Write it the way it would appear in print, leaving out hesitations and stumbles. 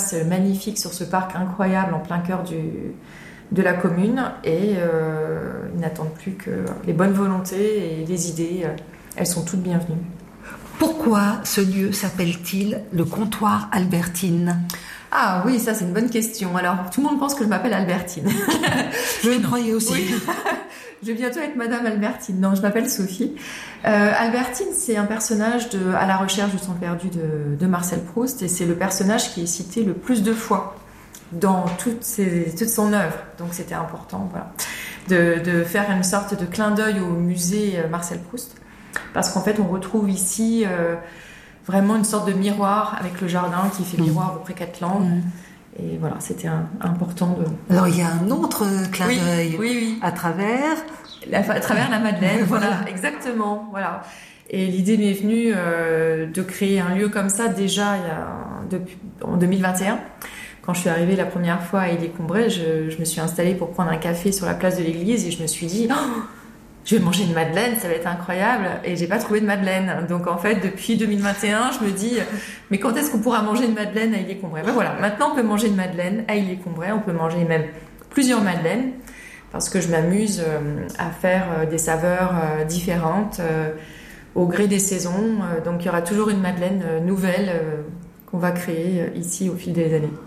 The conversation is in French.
terrasse magnifique sur ce parc incroyable en plein cœur de la commune. Et ils n'attendent plus que les bonnes volontés et les idées. Elles sont toutes bienvenues. Pourquoi ce lieu s'appelle-t-il le comptoir Albertine ? Ah oui, ça c'est une bonne question. Alors, tout le monde pense que je m'appelle Albertine. Je le croyais aussi. Oui. Je vais bientôt être Madame Albertine. Non, je m'appelle Sophie. Albertine, c'est un personnage À la recherche du temps perdu de Marcel Proust, et c'est le personnage qui est cité le plus de fois dans toute son œuvre. Donc c'était important, voilà, de faire une sorte de clin d'œil au musée Marcel Proust, parce qu'en fait on retrouve ici vraiment une sorte de miroir avec le jardin qui fait miroir au Pré-Cattelan. Et voilà, c'était important de... Alors il y a un autre clin d'œil oui. à travers la Madeleine, voilà, exactement, voilà. Et l'idée m'est venue de créer un lieu comme ça déjà en 2021. Quand je suis arrivée la première fois à Ille-et-Combray, je me suis installée pour prendre un café sur la place de l'église et je me suis dit je vais manger une madeleine, ça va être incroyable. Et j'ai pas trouvé de madeleine. Donc en fait, depuis 2021, je me dis mais quand est-ce qu'on pourra manger une madeleine à Ille-et-Combray ? Ben voilà, maintenant on peut manger une madeleine à Ille-et-Combray, on peut manger même plusieurs madeleines, parce que je m'amuse à faire des saveurs différentes au gré des saisons. Donc il y aura toujours une madeleine nouvelle qu'on va créer ici au fil des années.